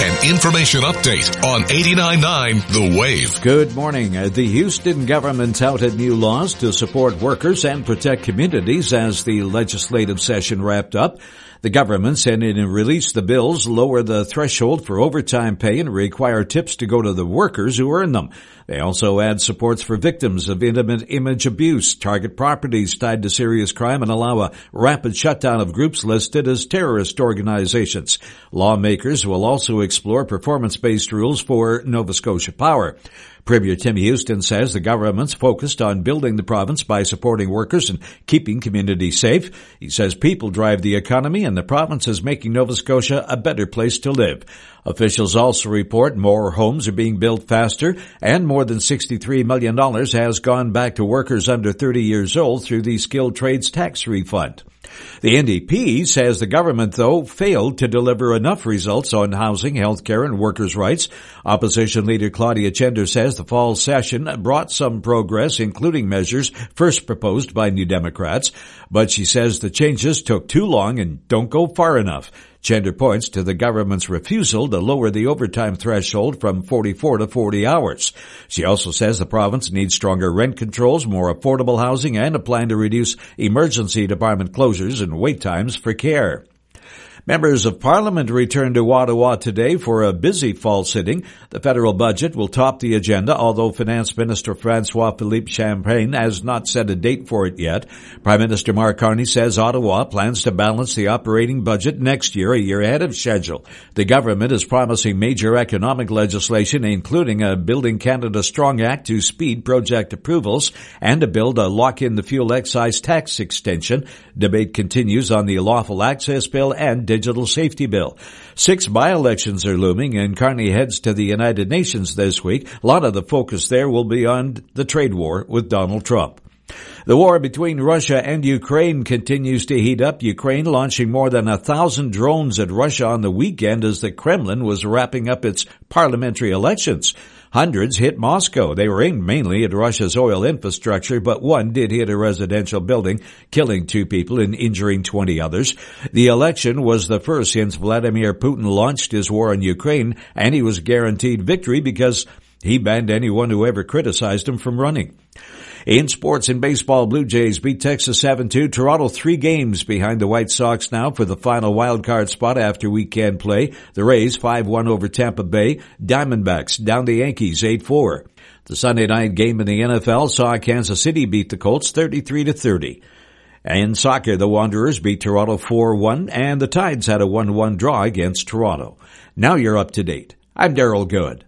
An information update on 89.9 The Wave. Good morning. The Houston government touted new laws to support workers and protect communities as the legislative session wrapped up. The government said it released the bills lower the threshold for overtime pay and require tips to go to the workers who earn them. They also add supports for victims of intimate image abuse, target properties tied to serious crime, and allow a rapid shutdown of groups listed as terrorist organizations. Lawmakers will also explore performance-based rules for Nova Scotia Power. Premier Tim Houston says the government's focused on building the province by supporting workers and keeping communities safe. He says people drive the economy and the province is making Nova Scotia a better place to live. Officials also report more homes are being built faster and more than $63 million has gone back to workers under 30 years old through the skilled trades tax refund. The NDP says the government, though, failed to deliver enough results on housing, health care, and workers' rights. Opposition leader Claudia Chender says the fall session brought some progress, including measures first proposed by New Democrats, but she says the changes took too long and don't go far enough. Chender points to the government's refusal to lower the overtime threshold from 44 to 40 hours. She also says the province needs stronger rent controls, more affordable housing, and a plan to reduce emergency department closures and wait times for care. Members of Parliament returned to Ottawa today for a busy fall sitting. The federal budget will top the agenda, although Finance Minister François-Philippe Champagne has not set a date for it yet. Prime Minister Mark Carney says Ottawa plans to balance the operating budget next year, a year ahead of schedule. The government is promising major economic legislation, including a Building Canada Strong Act to speed project approvals and to build a lock-in-the-fuel excise tax extension. Debate continues on the Lawful Access Bill and Digital Safety Bill. 6 by-elections are looming, and Carney heads to the United Nations this week. A lot of the focus there will be on the trade war with Donald Trump. The war between Russia and Ukraine continues to heat up, Ukraine launching more than 1,000 drones at Russia on the weekend as the Kremlin was wrapping up its parliamentary elections. Hundreds hit Moscow. They were aimed mainly at Russia's oil infrastructure, but one did hit a residential building, killing 2 people and injuring 20 others. The election was the first since Vladimir Putin launched his war on Ukraine, and he was guaranteed victory because he banned anyone who ever criticized him from running. In sports and baseball, Blue Jays beat Texas 7-2. Toronto 3 games behind the White Sox now for the final wildcard spot after weekend play. The Rays 5-1 over Tampa Bay. Diamondbacks down the Yankees 8-4. The Sunday night game in the NFL saw Kansas City beat the Colts 33-30. In soccer, the Wanderers beat Toronto 4-1, and the Tides had a 1-1 draw against Toronto. Now you're up to date. I'm Daryl Good.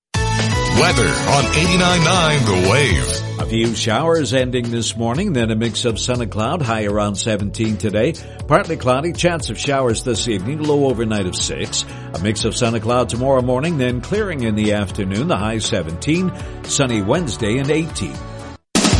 Weather on 89.9 The Wave. A few showers ending this morning, then a mix of sun and cloud, high around 17 today. Partly cloudy, chance of showers this evening, low overnight of 6. A mix of sun and cloud tomorrow morning, then clearing in the afternoon, the high 17. Sunny Wednesday and 18.